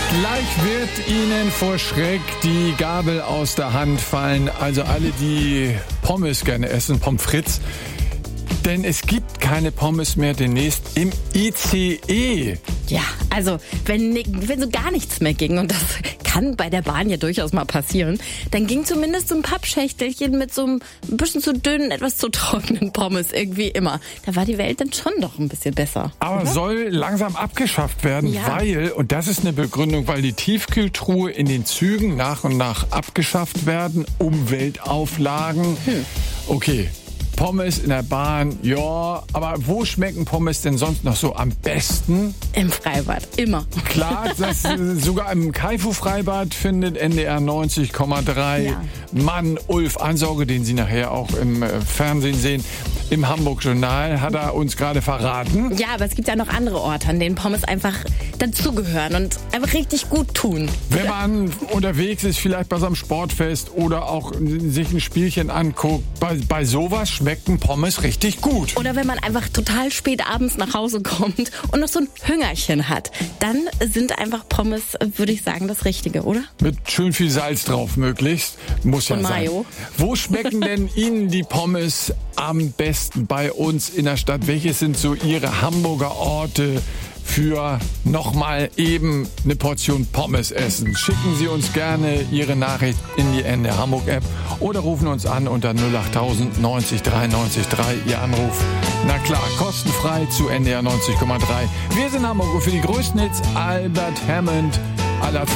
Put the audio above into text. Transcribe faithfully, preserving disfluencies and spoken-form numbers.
Gleich wird Ihnen vor Schreck die Gabel aus der Hand fallen. Also alle, die Pommes gerne essen, Pommes frites. Denn es gibt keine Pommes mehr demnächst im I C E. Ja, also wenn, wenn so gar nichts mehr ging, und das kann bei der Bahn ja durchaus mal passieren, dann ging zumindest so ein Pappschächtelchen mit so einem ein bisschen zu dünnen, etwas zu trockenen Pommes irgendwie immer. Da war die Welt dann schon doch ein bisschen besser. Aber oder? Soll langsam abgeschafft werden, ja. weil, und das ist eine Begründung, weil die Tiefkühltruhe in den Zügen nach und nach abgeschafft werden, Umweltauflagen. Hm. Okay. Pommes in der Bahn, ja, aber wo schmecken Pommes denn sonst noch so am besten? Im Freibad, immer. Klar, das, sogar im Kaifu-Freibad findet N D R neunzig Komma drei ja. Mann Ulf Ansauge, den Sie nachher auch im Fernsehen sehen, im Hamburg-Journal, hat er uns gerade verraten. Ja, aber es gibt ja noch andere Orte, an denen Pommes einfach dazugehören und einfach richtig gut tun. Wenn man unterwegs ist, vielleicht bei so einem Sportfest oder auch sich ein Spielchen anguckt, bei, bei sowas schmecken Pommes richtig gut. Oder wenn man einfach total spät abends nach Hause kommt und noch so ein Hüngerchen hat, dann sind einfach Pommes, würde ich sagen, das Richtige, oder? Mit schön viel Salz drauf möglichst. Muss ja und sein. Mayo. Wo schmecken denn Ihnen die Pommes am besten bei uns in der Stadt? Welche sind so Ihre Hamburger Orte für nochmal eben eine Portion Pommes essen? Schicken Sie uns gerne Ihre Nachricht in die N D R Hamburg App oder rufen uns an unter null acht tausend neunzig drei neunzig drei. Ihr Anruf, na klar, kostenfrei zu N D R neunzig Komma drei. Wir sind Hamburg und für die größten Hits Albert Hammond aller